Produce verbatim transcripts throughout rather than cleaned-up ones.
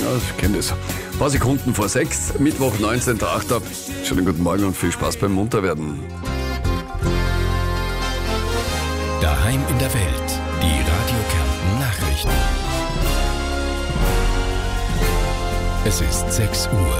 Ja, ich kenne das. Ein paar Sekunden vor sechs, Mittwoch, neunzehnten achten Schönen guten Morgen und viel Spaß beim Munterwerden. Daheim in der Welt, die Radio Kärnten Nachrichten. Es ist sechs Uhr.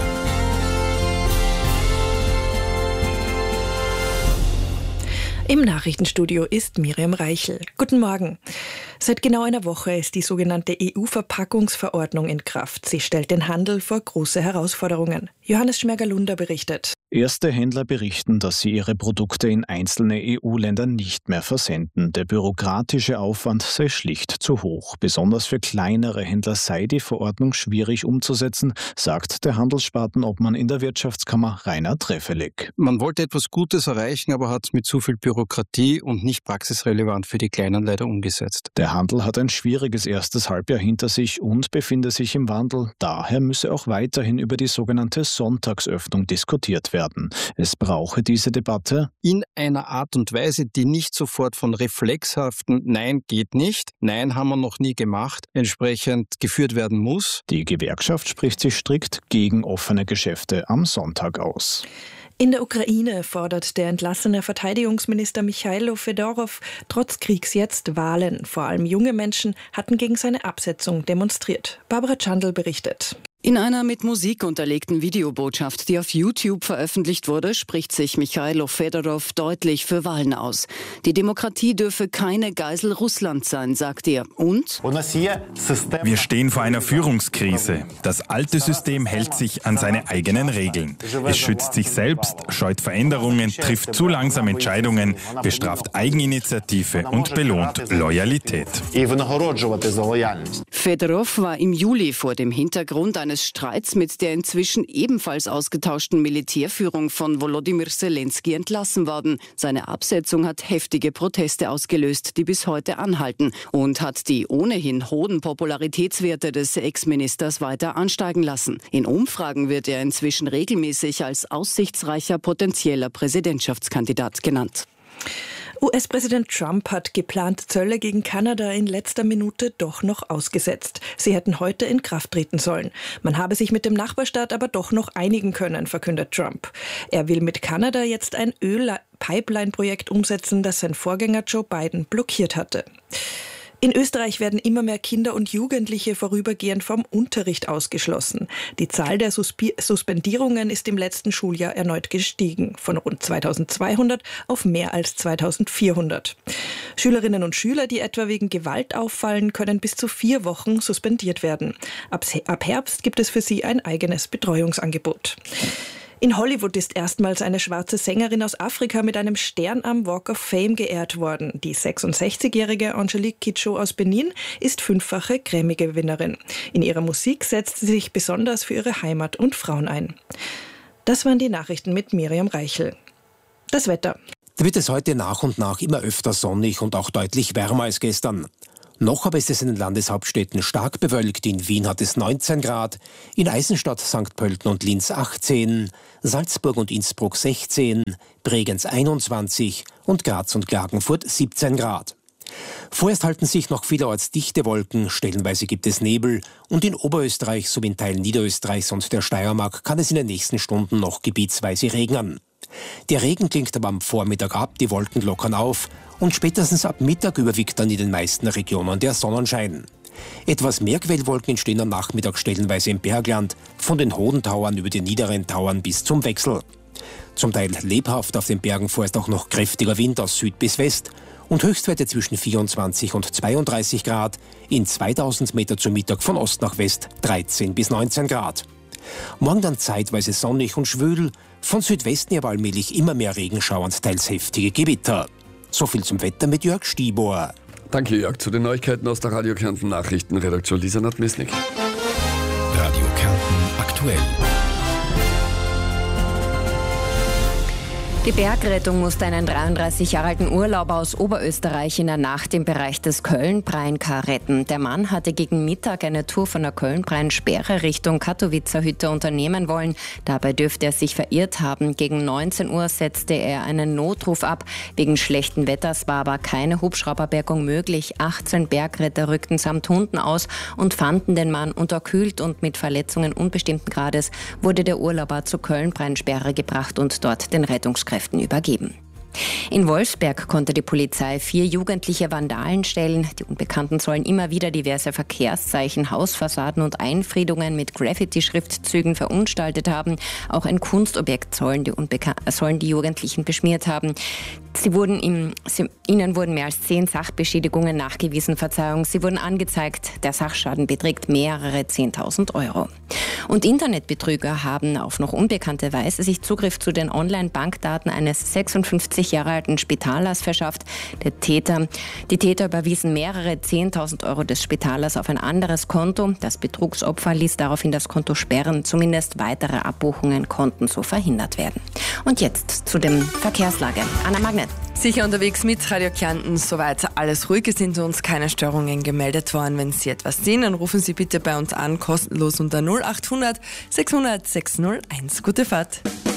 Im Nachrichtenstudio ist Miriam Reichel. Guten Morgen. Seit genau einer Woche ist die sogenannte E U-Verpackungsverordnung in Kraft. Sie stellt den Handel vor große Herausforderungen. Johannes Schmerger-Lunder berichtet. Erste Händler berichten, dass sie ihre Produkte in einzelne E U-Länder nicht mehr versenden. Der bürokratische Aufwand sei schlicht zu hoch. Besonders für kleinere Händler sei die Verordnung schwierig umzusetzen, sagt der Handelsspartenobmann in der Wirtschaftskammer Rainer Treffelegg. Man wollte etwas Gutes erreichen, aber hat es mit zu viel Bürokratie und nicht praxisrelevant für die Kleinen leider umgesetzt. Der Handel hat ein schwieriges erstes Halbjahr hinter sich und befinde sich im Wandel. Daher müsse auch weiterhin über die sogenannte Sonntagsöffnung diskutiert werden. Es brauche diese Debatte in einer Art und Weise, die nicht sofort von reflexhaften Nein geht nicht, Nein haben wir noch nie gemacht, entsprechend geführt werden muss. Die Gewerkschaft spricht sich strikt gegen offene Geschäfte am Sonntag aus. In der Ukraine fordert der entlassene Verteidigungsminister Michailo Fedorov trotz Kriegs jetzt Wahlen. Vor allem junge Menschen hatten gegen seine Absetzung demonstriert. Barbara Chandl berichtet. In einer mit Musik unterlegten Videobotschaft, die auf YouTube veröffentlicht wurde, spricht sich Michailo Fedorov deutlich für Wahlen aus. Die Demokratie dürfe keine Geisel Russlands sein, sagt er. Und? Wir stehen vor einer Führungskrise. Das alte System hält sich an seine eigenen Regeln. Es schützt sich selbst, scheut Veränderungen, trifft zu langsam Entscheidungen, bestraft Eigeninitiative und belohnt Loyalität. Fedorov war im Juli vor dem Hintergrund eines Streits mit der inzwischen ebenfalls ausgetauschten Militärführung von Volodymyr Zelensky entlassen worden. Seine Absetzung hat heftige Proteste ausgelöst, die bis heute anhalten, und hat die ohnehin hohen Popularitätswerte des Ex-Ministers weiter ansteigen lassen. In Umfragen wird er inzwischen regelmäßig als aussichtsreicher potenzieller Präsidentschaftskandidat genannt. U S-Präsident Trump hat geplant Zölle gegen Kanada in letzter Minute doch noch ausgesetzt. Sie hätten heute in Kraft treten sollen. Man habe sich mit dem Nachbarstaat aber doch noch einigen können, verkündet Trump. Er will mit Kanada jetzt ein Öl-Pipeline-Projekt umsetzen, das sein Vorgänger Joe Biden blockiert hatte. In Österreich werden immer mehr Kinder und Jugendliche vorübergehend vom Unterricht ausgeschlossen. Die Zahl der Suspi- Suspendierungen ist im letzten Schuljahr erneut gestiegen, von rund zweitausendzweihundert auf mehr als zweitausendvierhundert. Schülerinnen und Schüler, die etwa wegen Gewalt auffallen, können bis zu vier Wochen suspendiert werden. Ab, ab Herbst gibt es für sie ein eigenes Betreuungsangebot. In Hollywood ist erstmals eine schwarze Sängerin aus Afrika mit einem Stern am Walk of Fame geehrt worden. Die sechsundsechzigjährige Angelique Kidjo aus Benin ist fünffache Grammy-Gewinnerin. In ihrer Musik setzt sie sich besonders für ihre Heimat und Frauen ein. Das waren die Nachrichten mit Miriam Reichel. Das Wetter. Da wird es heute nach und nach immer öfter sonnig und auch deutlich wärmer als gestern. Noch aber ist es in den Landeshauptstädten stark bewölkt. In Wien hat es neunzehn Grad, in Eisenstadt, Sankt Pölten und Linz achtzehn, Salzburg und Innsbruck sechzehn, Bregenz einundzwanzig und Graz und Klagenfurt siebzehn Grad. Vorerst halten sich noch vielerorts dichte Wolken, stellenweise gibt es Nebel und in Oberösterreich sowie in Teilen Niederösterreichs und der Steiermark kann es in den nächsten Stunden noch gebietsweise regnen. Der Regen klingt aber am Vormittag ab, die Wolken lockern auf und spätestens ab Mittag überwiegt dann in den meisten Regionen der Sonnenschein. Etwas mehr Quellwolken entstehen am Nachmittag stellenweise im Bergland, von den hohen Tauern über die niederen Tauern bis zum Wechsel. Zum Teil lebhaft auf den Bergen vorerst auch noch kräftiger Wind aus Süd bis West und Höchstwerte zwischen vierundzwanzig und zweiunddreißig Grad, in zweitausend Meter zu Mittag von Ost nach West dreizehn bis neunzehn Grad. Morgen dann zeitweise sonnig und schwül, von Südwesten aber allmählich immer mehr Regenschauer und teils heftige Gewitter. So viel zum Wetter mit Jörg Stibor. Danke, Jörg. Zu den Neuigkeiten aus der Radio Kärnten Nachrichtenredaktion Lisa Nadmisnik. Radio Kärnten aktuell. Die Bergrettung musste einen dreiunddreißig Jahre alten Urlauber aus Oberösterreich in der Nacht im Bereich des Köln-Praincar retten. Der Mann hatte gegen Mittag eine Tour von der Köln-Prain-Sperre Richtung Katowicer Hütte unternehmen wollen. Dabei dürfte er sich verirrt haben. Gegen neunzehn Uhr setzte er einen Notruf ab. Wegen schlechten Wetters war aber keine Hubschrauberbergung möglich. achtzehn Bergretter rückten samt Hunden aus und fanden den Mann unterkühlt und mit Verletzungen unbestimmten Grades wurde der Urlauber zur Köln-Prain-Sperre gebracht und dort den Rettungskräften übergeben. In Wolfsberg konnte die Polizei vier jugendliche Vandalen stellen. Die Unbekannten sollen immer wieder diverse Verkehrszeichen, Hausfassaden und Einfriedungen mit Graffiti-Schriftzügen verunstaltet haben. Auch ein Kunstobjekt sollen die, Unbekan- sollen die Jugendlichen beschmiert haben. Sie wurden im, sie, ihnen wurden mehr als zehn Sachbeschädigungen nachgewiesen. Verzeihung, sie wurden angezeigt. Der Sachschaden beträgt mehrere zehntausend Euro. Und Internetbetrüger haben auf noch unbekannte Weise sich Zugriff zu den Online-Bankdaten eines sechsundfünfzig Jahre alten Spitalers verschafft. Der Täter, die Täter überwiesen mehrere zehntausend Euro des Spitalers auf ein anderes Konto. Das Betrugsopfer ließ daraufhin das Konto sperren. Zumindest weitere Abbuchungen konnten so verhindert werden. Und jetzt zu dem Verkehrslage. Anna Magnet. Sicher unterwegs mit Radio Kärnten, soweit alles ruhig, es sind uns keine Störungen gemeldet worden. Wenn Sie etwas sehen, dann rufen Sie bitte bei uns an, kostenlos unter null acht hundert sechshundert sechshunderteins. Gute Fahrt.